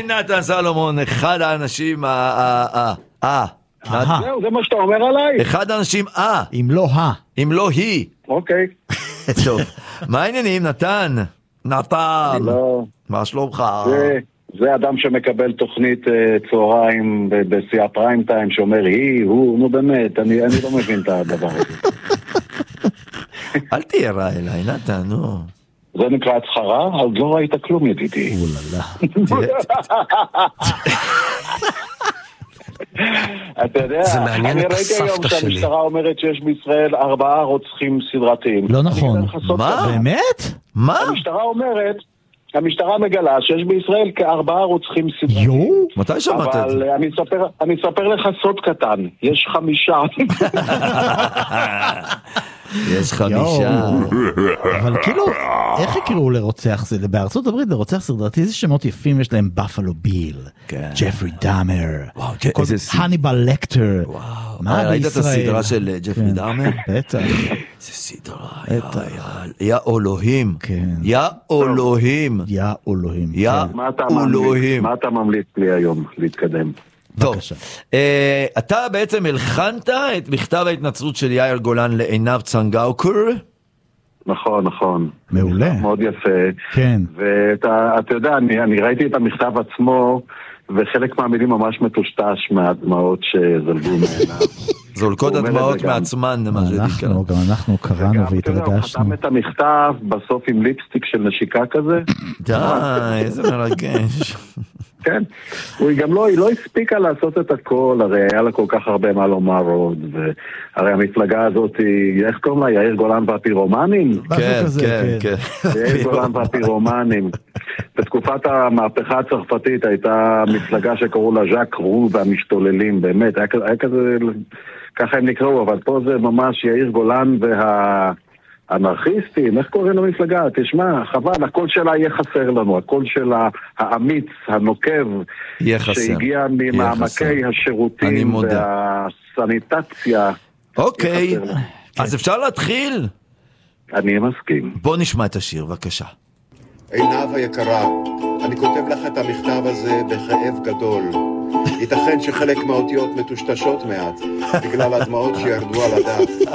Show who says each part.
Speaker 1: נתן סלומון, אחד האנשים
Speaker 2: זהו, זה מה שאתה אומר עליי?
Speaker 1: אחד האנשים
Speaker 3: אם לא
Speaker 1: אם לא היא.
Speaker 2: אוקיי.
Speaker 1: טוב, מה העניינים, נתן? מה שלומך?
Speaker 2: זה אדם שמקבל תוכנית צהריים בסיעה פריים טיים שאומר הוא, נו באמת, אני לא מבין את הדבר הזה.
Speaker 1: אל תהיה רע אליי, נתן, נו.
Speaker 2: זה נקרא הצחרה? עוד לא ראית כלום, ידידי. אתה יודע, אני ראיתי היום שהמשטרה אומרת שיש בישראל 4 רוצחים סדרתיים.
Speaker 3: לא נכון.
Speaker 1: מה?
Speaker 3: באמת?
Speaker 1: מה?
Speaker 2: המשטרה מגלה שיש בישראל 4 רוצחים סדרתיים.
Speaker 1: מתי שמעת את זה?
Speaker 2: אבל אני אספר לך סוד קטן, יש 5.
Speaker 1: יש 5.
Speaker 3: אבל כאילו, איך יקראו לרוצח זה? בארצות הברית לרוצח סדרתי, איזה שמות יפים יש להם? בפלו ביל, ג'פרי דאמר, הניבל לקטר.
Speaker 1: ראית את הסדרה של ג'פרי דאמר?
Speaker 3: בטח.
Speaker 1: איזה סדרה, יא אלוהים. יא אלוהים.
Speaker 3: יא אלוהים.
Speaker 1: יא אלוהים.
Speaker 2: מה אתה ממליץ לי היום להתקדם?
Speaker 1: טוב, אתה בעצם הלחנת את מכתב ההתנצלות של יאיר גולן לעינב צנגאוקר?
Speaker 2: נכון.
Speaker 3: מעולה.
Speaker 2: מאוד יפה.
Speaker 3: כן.
Speaker 2: ואתה יודע, אני ראיתי את המכתב עצמו, וחלק מהמילים ממש מטושטש מהדמעות שזלגו מעיניו.
Speaker 1: זולקות הדמעות מעצמן, מה שנקרא.
Speaker 3: גם אנחנו קראנו והתרגשנו.
Speaker 2: הוא חתם את המכתב בסוף עם ליפסטיק של נשיקה כזה.
Speaker 1: די, איזה מרגש.
Speaker 2: כן, היא גם לא הספיקה לעשות את הכל, הרי היה לה כל כך הרבה מה לומר עוד, והרי המפלגה הזאת היא, איך קוראים לה? יאיר גולן והפירומנים?
Speaker 1: כן.
Speaker 2: יאיר גולן והפירומנים. בתקופת המהפכה הצרפתית הייתה מפלגה שקראו לה ז'אק רו והמשתוללים, באמת, היה כזה, ככה הם נקראו, אבל פה זה ממש יאיר גולן אנרכיסטים, איך קוראים למפלגה? תשמע, חבל, הקול שלה יהיה חסר לנו, הקול שלה האמיץ, הנוקב, שהגיע ממעמקי השירותים והסניטציה.
Speaker 1: אוקיי, אז אפשר להתחיל?
Speaker 2: אני מסכים.
Speaker 1: בוא נשמע את השיר, בבקשה.
Speaker 4: עינב היקרה, אני כותב לך את המכתב הזה בכאב גדול. ייתכן שחלק מהאותיות מטושטשות מעט, בגלל הדמעות שירדו על הדף.